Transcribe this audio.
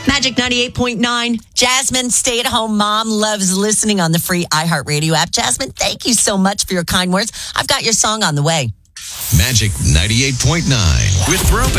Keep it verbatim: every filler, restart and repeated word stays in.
Magic ninety-eight point nine. Jasmine, stay-at-home mom, loves listening on the free iHeartRadio app. Jasmine, thank you so much for your kind words. I've got your song on the way. Magic ninety-eight point nine with Brope.